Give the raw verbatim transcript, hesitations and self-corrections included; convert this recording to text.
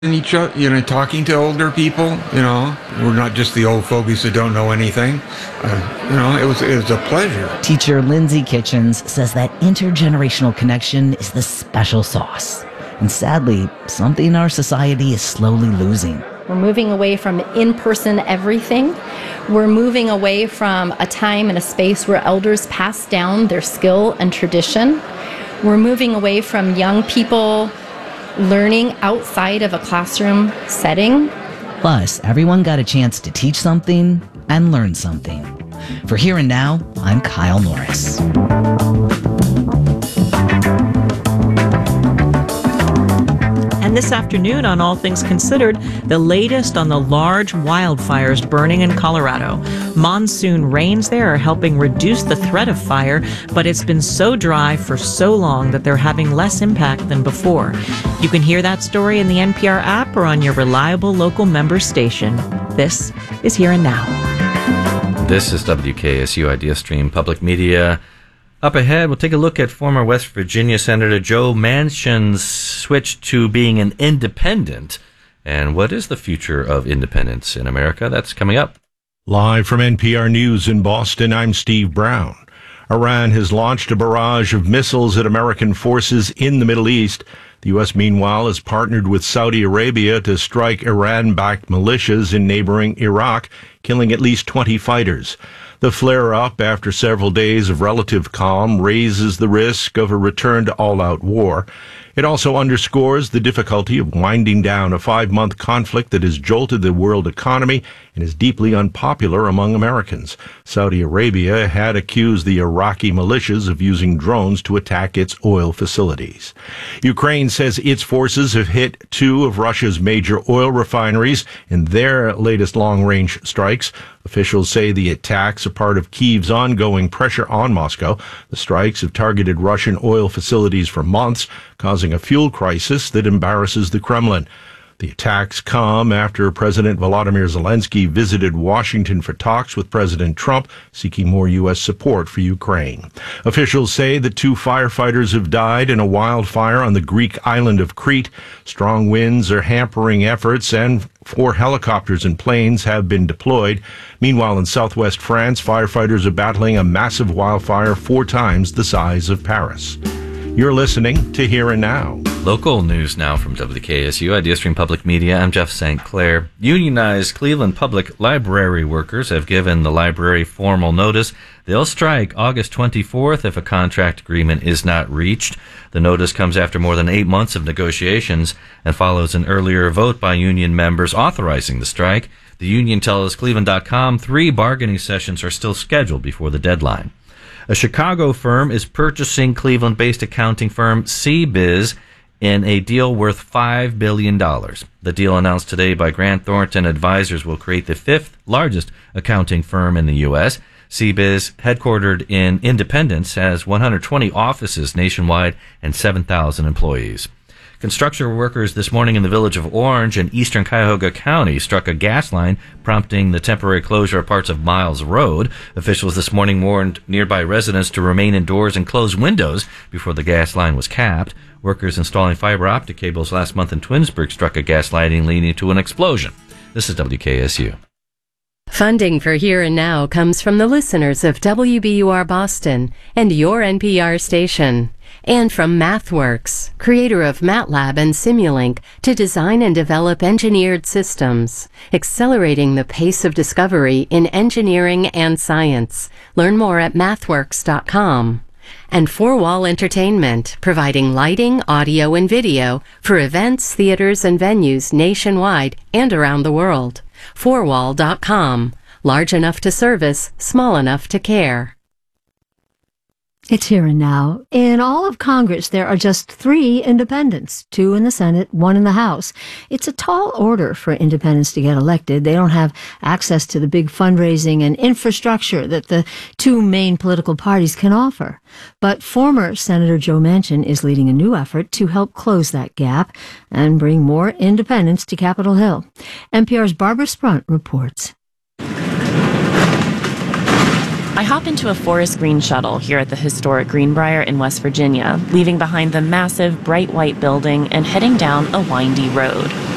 and each other, you know, talking to older people, you know, we're not just the old fogies that don't know anything. Uh, you know, it was it was a pleasure. Teacher Lindsay Kitchens says that intergenerational connection is the special sauce. And sadly, something our society is slowly losing. We're moving away from in-person everything. We're moving away from a time and a space where elders pass down their skill and tradition. We're moving away from young people learning outside of a classroom setting. Plus, everyone got a chance to teach something and learn something. For Here and Now, I'm Kyle Norris. And this afternoon on All Things Considered, the latest on the large wildfires burning in Colorado. Monsoon rains there are helping reduce the threat of fire, but it's been so dry for so long that they're having less impact than before. You can hear that story in the N P R app or on your reliable local member station. This is Here and Now. This is W K S U Idea Stream Public Media. Up ahead, we'll take a look at former West Virginia Senator Joe Manchin's switch to being an independent. And what is the future of independence in America? That's coming up. Live from N P R News in Boston, I'm Steve Brown. Iran has launched a barrage of missiles at American forces in the Middle East. The U S, meanwhile, has partnered with Saudi Arabia to strike Iran-backed militias in neighboring Iraq, killing at least twenty fighters. The flare-up, after several days of relative calm, raises the risk of a return to all-out war. It also underscores the difficulty of winding down a five-month conflict that has jolted the world economy and is deeply unpopular among Americans. Saudi Arabia had accused the Iraqi militias of using drones to attack its oil facilities. Ukraine says its forces have hit two of Russia's major oil refineries in their latest long-range strikes. Officials say the attacks are part of Kyiv's ongoing pressure on Moscow. The strikes have targeted Russian oil facilities for months, causing a fuel crisis that embarrasses the Kremlin. The attacks come after President Volodymyr Zelensky visited Washington for talks with President Trump, seeking more U S support for Ukraine. Officials say that two firefighters have died in a wildfire on the Greek island of Crete. Strong winds are hampering efforts, and four helicopters and planes have been deployed. Meanwhile, in southwest France, firefighters are battling a massive wildfire four times the size of Paris. You're listening to Here and Now. Local news now from W K S U, Idea Stream Public Media. I'm Jeff Saint Clair. Unionized Cleveland Public Library workers have given the library formal notice. They'll strike August twenty-fourth if a contract agreement is not reached. The notice comes after more than eight months of negotiations and follows an earlier vote by union members authorizing the strike. The union tells Cleveland dot com three bargaining sessions are still scheduled before the deadline. A Chicago firm is purchasing Cleveland-based accounting firm C Biz in a deal worth five billion dollars. The deal announced today by Grant Thornton Advisors will create the fifth largest accounting firm in the U S. C Biz, headquartered in Independence, has one hundred twenty offices nationwide and seven thousand employees. Construction workers this morning in the village of Orange in eastern Cuyahoga County struck a gas line, prompting the temporary closure of parts of Miles Road. Officials this morning warned nearby residents to remain indoors and close windows before the gas line was capped. Workers installing fiber optic cables last month in Twinsburg struck a gas lighting, leading to an explosion. This is W K S U. Funding for Here and Now comes from the listeners of W B U R Boston and your N P R station. And from MathWorks, creator of MATLAB and Simulink, to design and develop engineered systems, accelerating the pace of discovery in engineering and science. Learn more at mathworks dot com. And Four Wall Entertainment, providing lighting, audio, and video for events, theaters, and venues nationwide and around the world. four wall dot com. Large enough to service, small enough to care. It's Here and Now. In all of Congress, there are just three independents, two in the Senate, one in the House. It's a tall order for independents to get elected. They don't have access to the big fundraising and infrastructure that the two main political parties can offer. But former Senator Joe Manchin is leading a new effort to help close that gap and bring more independents to Capitol Hill. N P R's Barbara Sprunt reports. I hop into a forest green shuttle here at the historic Greenbrier in West Virginia, leaving behind the massive bright white building and heading down a windy road.